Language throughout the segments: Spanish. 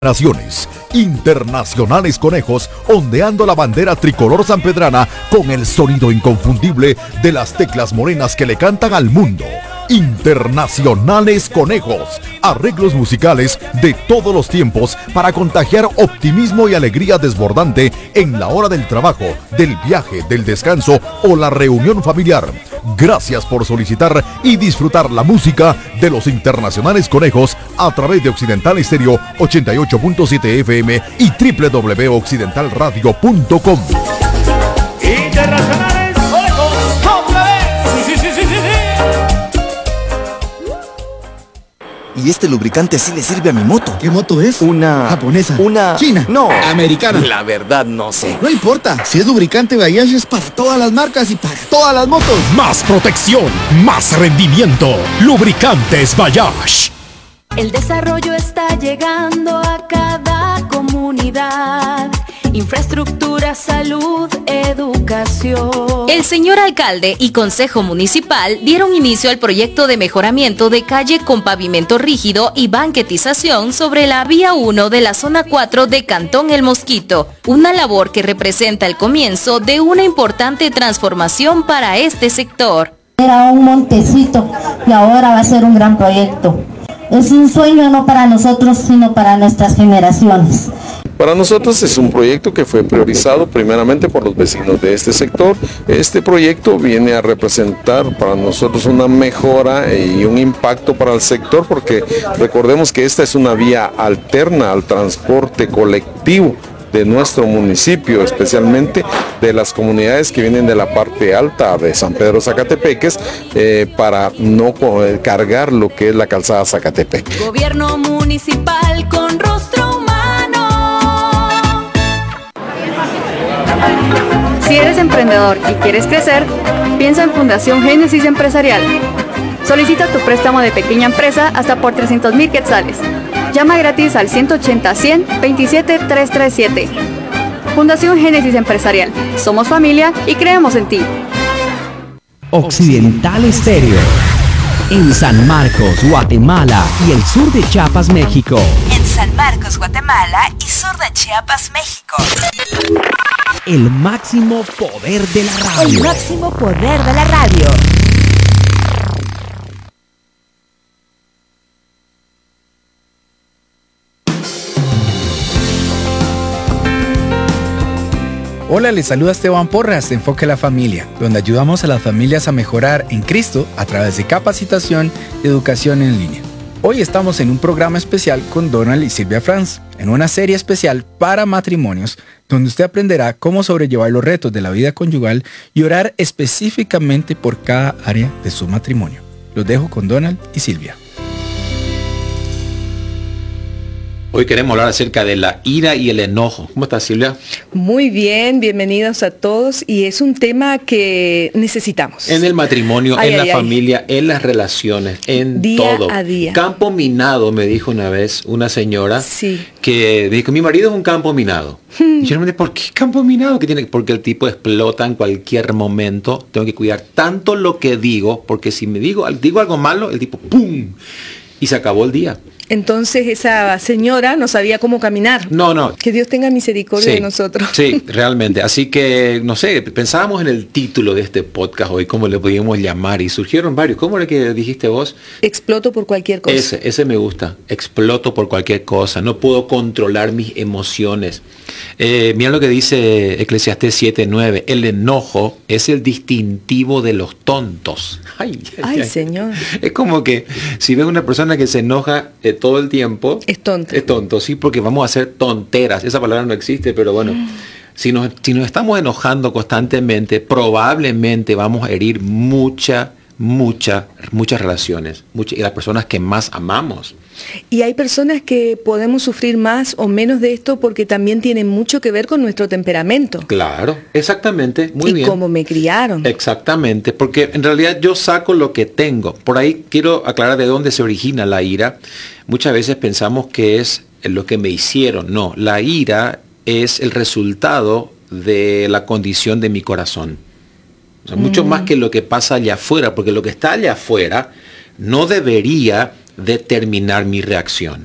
Naciones Internacionales Conejos, ondeando la bandera tricolor sanpedrana con el sonido inconfundible de las teclas morenas que le cantan al mundo. Internacionales Conejos, arreglos musicales de todos los tiempos para contagiar optimismo y alegría desbordante en la hora del trabajo, del viaje, del descanso o la reunión familiar. Gracias por solicitar y disfrutar la música de los Internacionales Conejos a través de Occidental Estéreo 88.7 FM y www.occidentalradio.com. Internacionales Conejos, otra vez. Sí. Y este lubricante sí le sirve a mi moto. ¿Qué moto es? Una... ¿Japonesa? Una... ¿China? No. ¿Americana? La verdad no sé. No importa, si es lubricante Bayash es para todas las marcas y para todas las motos. Más protección, más rendimiento. Lubricantes Bayash. El desarrollo está llegando a cada comunidad. Infraestructura, salud, educación. El señor alcalde y consejo municipal dieron inicio al proyecto de mejoramiento de calle con pavimento rígido y banquetización sobre la vía 1 de la zona 4 de Cantón El Mosquito, una labor que representa el comienzo de una importante transformación para este sector. Era un montecito y ahora va a ser un gran proyecto. Es un sueño no para nosotros, sino para nuestras generaciones. Para nosotros es un proyecto que fue priorizado primeramente por los vecinos de este sector. Este proyecto viene a representar para nosotros una mejora y un impacto para el sector, porque recordemos que esta es una vía alterna al transporte colectivo de nuestro municipio, especialmente de las comunidades que vienen de la parte alta de San Pedro Zacatepeques, para no cargar lo que es la calzada Zacatepec. Gobierno municipal con rostro humano. Si eres emprendedor y quieres crecer, piensa en Fundación Génesis Empresarial. Solicita tu préstamo de pequeña empresa hasta por 300,000 quetzales. Llama gratis al 180-100-27-337. Fundación Génesis Empresarial. Somos familia y creemos en ti. Occidental Estéreo. En San Marcos, Guatemala y el sur de Chiapas, México. En San Marcos, Guatemala y sur de Chiapas, México. El máximo poder de la radio. El máximo poder de la radio. Hola, les saluda Esteban Porras de Enfoque a la Familia, donde ayudamos a las familias a mejorar en Cristo a través de capacitación y educación en línea. Hoy estamos en un programa especial con Donald y Silvia Franz, en una serie especial para matrimonios, donde usted aprenderá cómo sobrellevar los retos de la vida conyugal y orar específicamente por cada área de su matrimonio. Los dejo con Donald y Silvia. Hoy queremos hablar acerca de la ira y el enojo. ¿Cómo estás, Silvia? Muy bien, bienvenidos a todos. Y es un tema que necesitamos. En el matrimonio, en la familia, en las relaciones, en día todo. A día. Campo minado, me dijo una vez una señora, que dijo, mi marido es un campo minado. Y yo me dije, ¿por qué campo minado? Porque el tipo explota en cualquier momento. Tengo que cuidar tanto lo que digo, porque si me digo algo malo, el tipo ¡pum! Y se acabó el día. Entonces esa señora no sabía cómo caminar. No. Que Dios tenga misericordia de nosotros. Sí, realmente. Así que, no sé, pensábamos en el título de este podcast hoy, cómo le podíamos llamar, y surgieron varios. ¿Cómo era que dijiste vos? Exploto por cualquier cosa. Ese me gusta. Exploto por cualquier cosa. No puedo controlar mis emociones. Mira lo que dice Eclesiastés 7:9. El enojo es el distintivo de los tontos. Ay, Señor. Es como que si ves una persona que se enoja todo el tiempo, es tonto. Es tonto, sí, porque vamos a hacer tonteras. Esa palabra no existe, pero bueno, si nos estamos enojando constantemente, probablemente vamos a herir muchas relaciones, y las personas que más amamos. Y hay personas que podemos sufrir más o menos de esto porque también tiene mucho que ver con nuestro temperamento. Claro, exactamente, muy bien. Y cómo me criaron. Exactamente, porque en realidad yo saco lo que tengo. Por ahí quiero aclarar de dónde se origina la ira. Muchas veces pensamos que es lo que me hicieron. No, la ira es el resultado de la condición de mi corazón. O sea, mucho más que lo que pasa allá afuera, porque lo que está allá afuera no debería determinar mi reacción.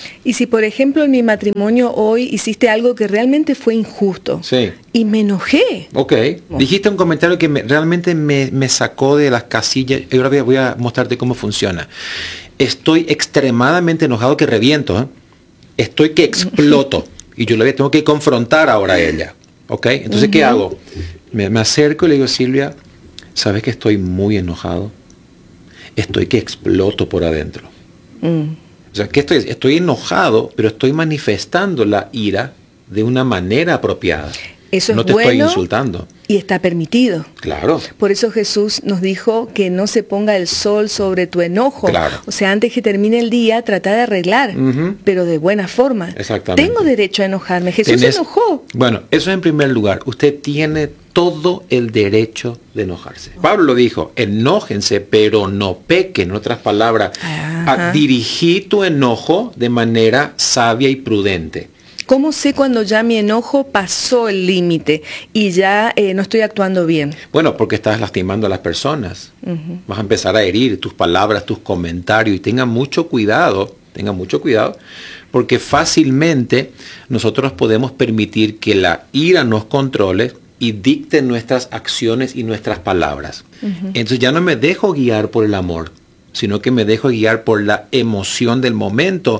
Y si, por ejemplo, en mi matrimonio hoy hiciste algo que realmente fue injusto, sí, y me enojé. Ok, dijiste un comentario que realmente me sacó de las casillas. Ahora voy a mostrarte cómo funciona. Estoy extremadamente enojado que reviento, ¿eh? Estoy que exploto. Y yo le tengo que confrontar ahora a ella. ¿Ok? Entonces, ¿qué hago? Me acerco y le digo, Silvia, ¿sabes que estoy muy enojado? Estoy que exploto por adentro. O sea, que estoy enojado, pero estoy manifestando la ira de una manera apropiada. Eso es no te bueno estoy insultando. Y está permitido. Claro. Por eso Jesús nos dijo que no se ponga el sol sobre tu enojo. Claro. O sea, antes que termine el día, trata de arreglar, pero de buena forma. Exactamente. Tengo derecho a enojarme. Jesús se enojó. Bueno, eso en primer lugar. Usted tiene todo el derecho de enojarse. Pablo lo dijo, enójense, pero no pequen. En otras palabras, dirigí tu enojo de manera sabia y prudente. ¿Cómo sé cuando ya mi enojo pasó el límite y ya no estoy actuando bien? Bueno, porque estás lastimando a las personas. Vas a empezar a herir tus palabras, tus comentarios, y tenga mucho cuidado, porque fácilmente nosotros podemos permitir que la ira nos controle y dicte nuestras acciones y nuestras palabras. Entonces ya no me dejo guiar por el amor, sino que me dejo guiar por la emoción del momento.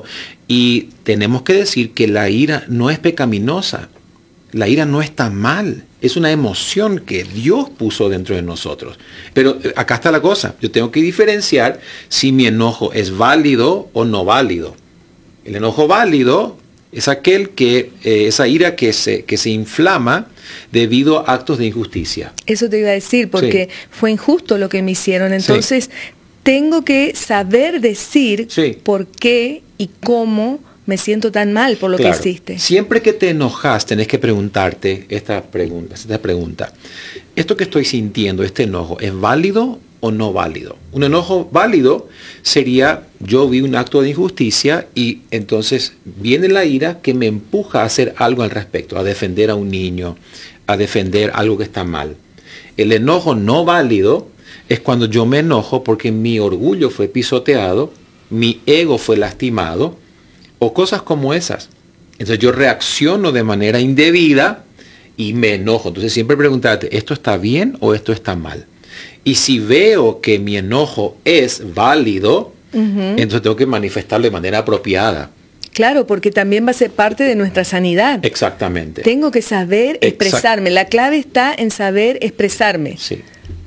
Y tenemos que decir que la ira no es pecaminosa. La ira no está mal. Es una emoción que Dios puso dentro de nosotros. Pero acá está la cosa. Yo tengo que diferenciar si mi enojo es válido o no válido. El enojo válido es aquel que, esa ira que se inflama debido a actos de injusticia. Eso te iba a decir, porque fue injusto lo que me hicieron. Entonces, tengo que saber decir por qué y cómo me siento tan mal por lo que hiciste. Siempre que te enojas, tenés que preguntarte esta pregunta. ¿Esto que estoy sintiendo, este enojo, es válido o no válido? Un enojo válido sería, yo vi un acto de injusticia y entonces viene la ira que me empuja a hacer algo al respecto, a defender a un niño, a defender algo que está mal. El enojo no válido es cuando yo me enojo porque mi orgullo fue pisoteado, mi ego fue lastimado, o cosas como esas. Entonces yo reacciono de manera indebida y me enojo. Entonces siempre preguntarte, ¿esto está bien o esto está mal? Y si veo que mi enojo es válido, entonces tengo que manifestarlo de manera apropiada. Claro, porque también va a ser parte de nuestra sanidad. Exactamente. Tengo que saber expresarme. La clave está en saber expresarme. Sí.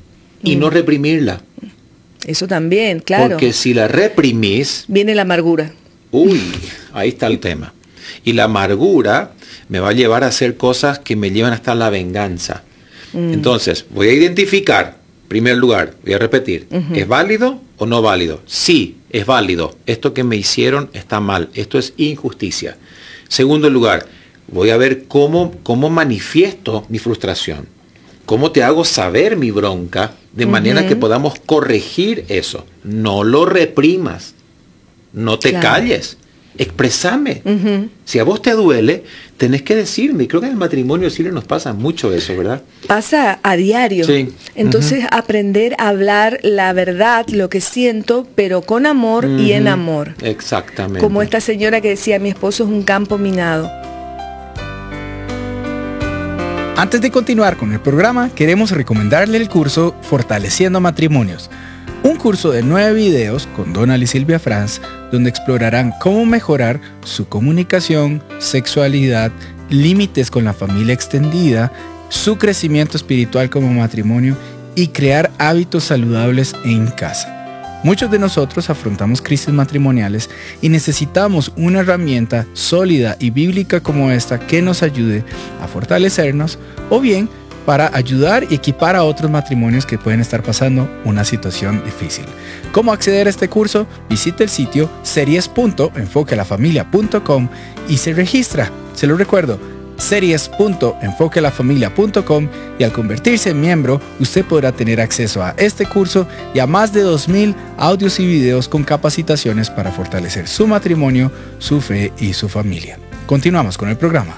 Y no reprimirla. Eso también, claro. Porque si la reprimís, viene la amargura. Uy, ahí está el tema. Y la amargura me va a llevar a hacer cosas que me llevan hasta la venganza. Entonces, voy a identificar, en primer lugar, voy a repetir, ¿es válido o no válido? Sí, es válido. Esto que me hicieron está mal. Esto es injusticia. Segundo lugar, voy a ver cómo manifiesto mi frustración. ¿Cómo te hago saber mi bronca de manera que podamos corregir eso? No lo reprimas. No te calles. Expresame. Si a vos te duele, tenés que decirme. Creo que en el matrimonio sí nos pasa mucho eso, ¿verdad? Pasa a diario. Sí. Entonces aprender a hablar la verdad, lo que siento, pero con amor y en amor. Exactamente. Como esta señora que decía, mi esposo es un campo minado. Antes de continuar con el programa, queremos recomendarle el curso Fortaleciendo Matrimonios. Un curso de 9 videos con Donald y Silvia Franz, donde explorarán cómo mejorar su comunicación, sexualidad, límites con la familia extendida, su crecimiento espiritual como matrimonio y crear hábitos saludables en casa. Muchos de nosotros afrontamos crisis matrimoniales y necesitamos una herramienta sólida y bíblica como esta que nos ayude a fortalecernos o bien para ayudar y equipar a otros matrimonios que pueden estar pasando una situación difícil. ¿Cómo acceder a este curso? Visite el sitio series.enfoquealafamilia.com y se registra. Se lo recuerdo, series.enfoquealafamilia.com, y al convertirse en miembro, usted podrá tener acceso a este curso y a más de 2,000 audios y videos con capacitaciones para fortalecer su matrimonio, su fe y su familia. Continuamos con el programa.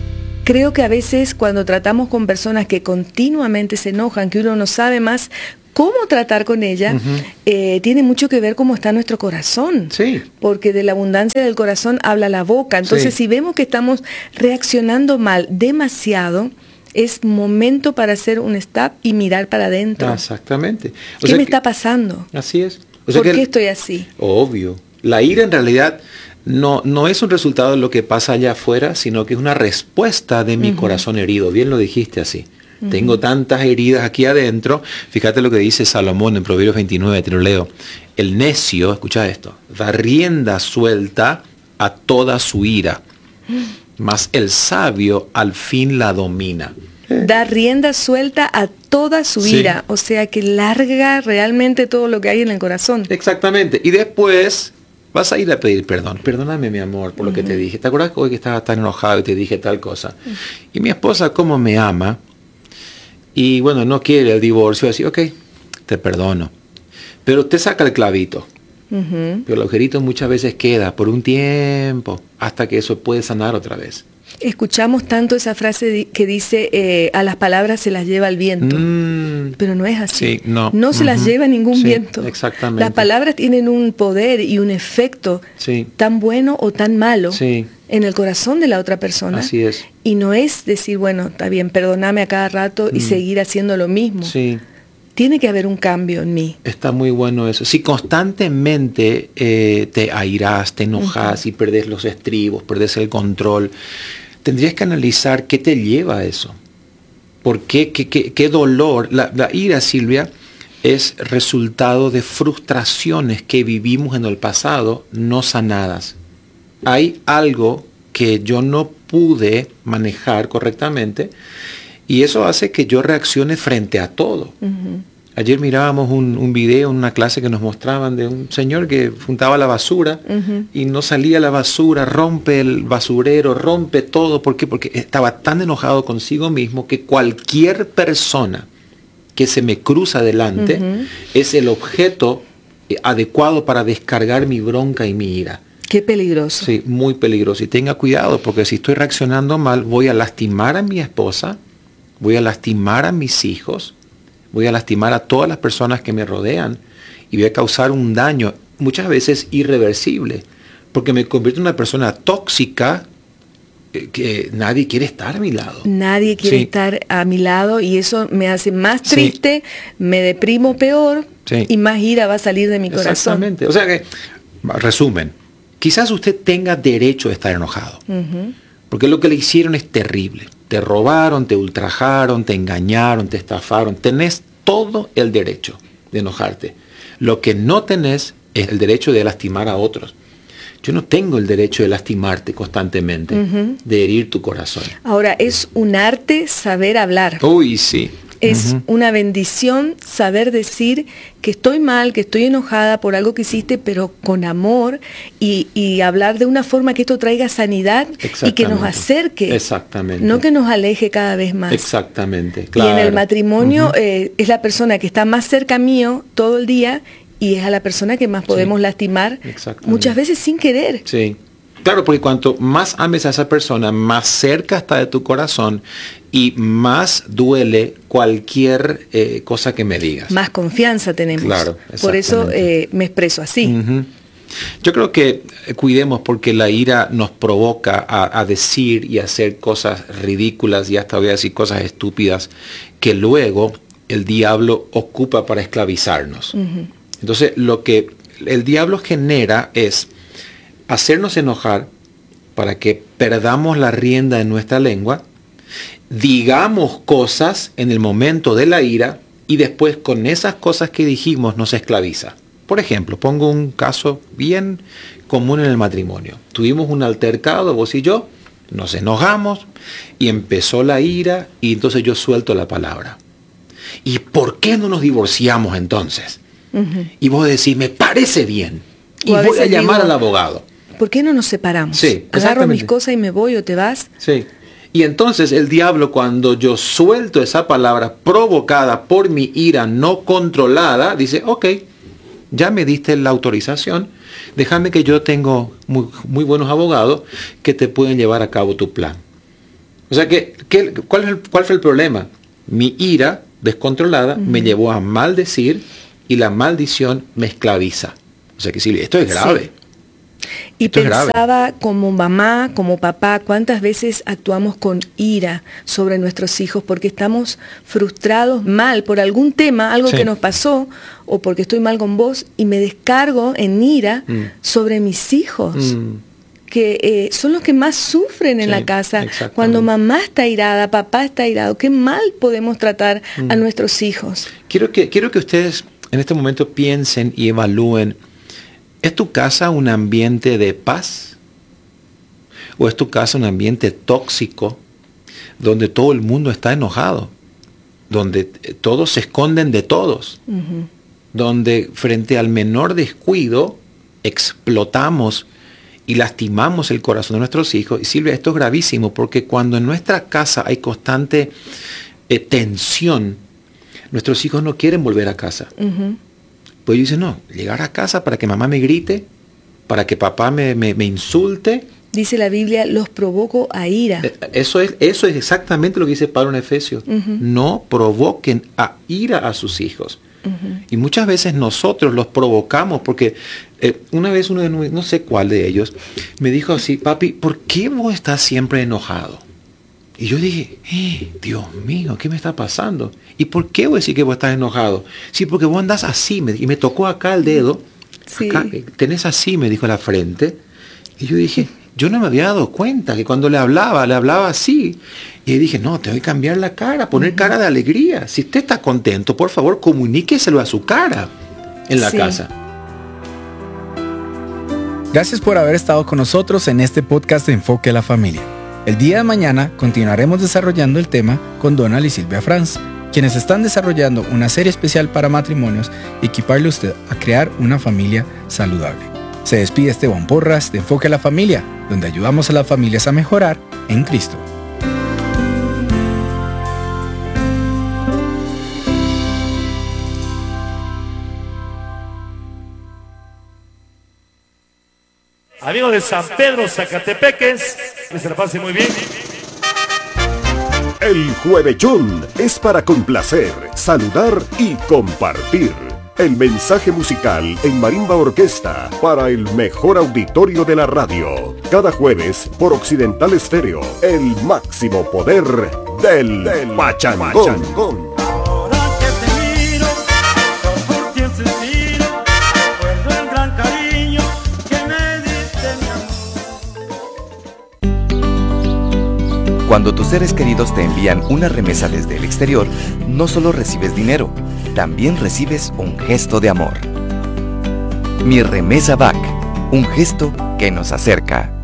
Creo que a veces cuando tratamos con personas que continuamente se enojan, que uno no sabe más cómo tratar con ella tiene mucho que ver cómo está nuestro corazón. Sí. Porque de la abundancia del corazón habla la boca. Entonces, si vemos que estamos reaccionando mal demasiado, es momento para hacer un stop y mirar para adentro. Exactamente. ¿Qué me está pasando? Así es. ¿Por qué estoy así? Obvio. La ira en realidad no es un resultado de lo que pasa allá afuera, sino que es una respuesta de mi corazón herido. Bien lo dijiste así. Tengo tantas heridas aquí adentro. Fíjate lo que dice Salomón en Proverbios 29, te lo leo. El necio, escucha esto, da rienda suelta a toda su ira, mas el sabio al fin la domina. Da rienda suelta a toda su ira, o sea que larga realmente todo lo que hay en el corazón. Exactamente. Y después vas a ir a pedir perdón. Perdóname, mi amor, por lo que te dije. ¿Te acuerdas hoy que estaba tan enojado y te dije tal cosa? Y mi esposa, como me ama, y bueno, no quiere el divorcio, así, ok, te perdono. Pero te saca el clavito. Pero el agujerito muchas veces queda por un tiempo hasta que eso puede sanar otra vez. Escuchamos tanto esa frase que dice a las palabras se las lleva el viento, pero no es así. Sí, no. No se las lleva ningún viento. Exactamente. Las palabras tienen un poder y un efecto tan bueno o tan malo en el corazón de la otra persona. Así es. Y no es decir, bueno, está bien, perdóname a cada rato y seguir haciendo lo mismo. Sí. Tiene que haber un cambio en mí. Está muy bueno eso. Si constantemente te airás, te enojas y perdés los estribos, perdés el control, tendrías que analizar qué te lleva a eso. ¿Por qué? ¿Qué dolor? La ira, Silvia, es resultado de frustraciones que vivimos en el pasado no sanadas. Hay algo que yo no pude manejar correctamente y eso hace que yo reaccione frente a todo. Ayer mirábamos un video, una clase que nos mostraban de un señor que juntaba la basura y no salía la basura, rompe el basurero, rompe todo. ¿Por qué? Porque estaba tan enojado consigo mismo que cualquier persona que se me cruza delante es el objeto adecuado para descargar mi bronca y mi ira. Qué peligroso. Sí, muy peligroso. Y tenga cuidado, porque si estoy reaccionando mal, voy a lastimar a mi esposa, voy a lastimar a mis hijos, voy a lastimar a todas las personas que me rodean y voy a causar un daño, muchas veces irreversible, porque me convierto en una persona tóxica que nadie quiere estar a mi lado. Nadie quiere estar a mi lado y eso me hace más triste, me deprimo peor y más ira va a salir de mi corazón. Exactamente. O sea que, resumen, quizás usted tenga derecho a estar enojado, porque lo que le hicieron es terrible. Te robaron, te ultrajaron, te engañaron, te estafaron. Tenés todo el derecho de enojarte. Lo que no tenés es el derecho de lastimar a otros. Yo no tengo el derecho de lastimarte constantemente, de herir tu corazón. Ahora, es un arte saber hablar. Uy, sí. Es una bendición saber decir que estoy mal, que estoy enojada por algo que hiciste, pero con amor y hablar de una forma que esto traiga sanidad y que nos acerque. Exactamente. No que nos aleje cada vez más. Exactamente, claro. Y en el matrimonio es la persona que está más cerca mío todo el día y es a la persona que más podemos lastimar muchas veces sin querer. Sí. Claro, porque cuanto más ames a esa persona, más cerca está de tu corazón y más duele cualquier cosa que me digas. Más confianza tenemos. Claro, por eso me expreso así. Yo creo que cuidemos porque la ira nos provoca a decir y hacer cosas ridículas y hasta voy a decir cosas estúpidas que luego el diablo ocupa para esclavizarnos. Entonces, lo que el diablo genera es hacernos enojar para que perdamos la rienda en nuestra lengua, digamos cosas en el momento de la ira y después con esas cosas que dijimos nos esclaviza. Por ejemplo, pongo un caso bien común en el matrimonio. Tuvimos un altercado, vos y yo, nos enojamos y empezó la ira y entonces yo suelto la palabra. ¿Y por qué no nos divorciamos entonces? Y vos decís, me parece bien. Y voy a llamar al abogado. ¿Por qué no nos separamos? Sí, agarro mis cosas y me voy o te vas. Sí. Y entonces el diablo, cuando yo suelto esa palabra provocada por mi ira no controlada, dice, ok, ya me diste la autorización, déjame que yo tengo muy buenos abogados que te pueden llevar a cabo tu plan. O sea, ¿cuál fue el problema? Mi ira descontrolada me llevó a maldecir y la maldición me esclaviza. O sea que Silvia, esto es grave. Sí. Y pensaba como mamá, como papá, cuántas veces actuamos con ira sobre nuestros hijos porque estamos frustrados mal por algún tema, algo que nos pasó, o porque estoy mal con vos y me descargo en ira sobre mis hijos. Que son los que más sufren en la casa. Cuando mamá está irada, papá está irado, qué mal podemos tratar a nuestros hijos. Quiero que ustedes en este momento piensen y evalúen, ¿es tu casa un ambiente de paz? ¿O es tu casa un ambiente tóxico donde todo el mundo está enojado? Donde todos se esconden de todos. Donde frente al menor descuido explotamos y lastimamos el corazón de nuestros hijos. Y Silvia, esto es gravísimo porque cuando en nuestra casa hay constante tensión, nuestros hijos no quieren volver a casa. Pues ellos dicen, no, llegar a casa para que mamá me grite, para que papá me insulte. Dice la Biblia, los provoco a ira. Eso es exactamente lo que dice Pablo en Efesios. No provoquen a ira a sus hijos. Y muchas veces nosotros los provocamos porque una vez uno de no sé cuál de ellos me dijo así, papi, ¿por qué vos estás siempre enojado? Y yo dije, Dios mío, ¿qué me está pasando? ¿Y por qué voy a decir que vos estás enojado? Sí, porque vos andás así, y me tocó acá el dedo, acá, tenés así, me dijo la frente, y yo dije, yo no me había dado cuenta que cuando le hablaba así, y dije, no, tengo que cambiar la cara, poner cara de alegría. Si usted está contento, por favor, comuníqueselo a su cara en la casa. Gracias por haber estado con nosotros en este podcast de Enfoque a la Familia. El día de mañana continuaremos desarrollando el tema con Donald y Silvia Franz, quienes están desarrollando una serie especial para matrimonios y equiparle a usted a crear una familia saludable. Se despide Esteban Porras de Enfoque a la Familia, donde ayudamos a las familias a mejorar en Cristo. Amigos de San Pedro, Zacatepeques, que se la pase muy bien. El Juevechón es para complacer, saludar y compartir. El mensaje musical en Marimba Orquesta para el mejor auditorio de la radio. Cada jueves por Occidental Estéreo, el máximo poder del pachangón. Cuando tus seres queridos te envían una remesa desde el exterior, no solo recibes dinero, también recibes un gesto de amor. Mi Remesa Back, un gesto que nos acerca.